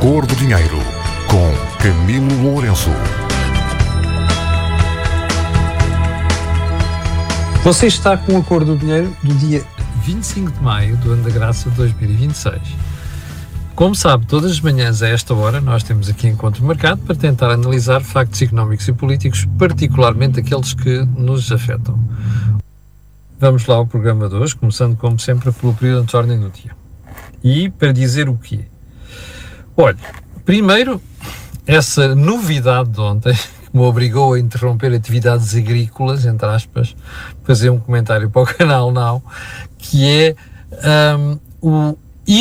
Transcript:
Cor do Dinheiro, com Camilo Lourenço. Você está com a Cor do Dinheiro do dia 25 de maio do ano da graça de 2026. Como sabe, todas as manhãs a esta hora nós temos aqui encontro marcado para tentar analisar factos económicos e políticos, particularmente aqueles que nos afetam. Vamos lá ao programa de hoje, começando como sempre pelo período de ordem do dia. E para dizer o quê? Olha, primeiro, essa novidade de ontem, que me obrigou a interromper atividades agrícolas, entre aspas, fazer um comentário para o canal Now, que é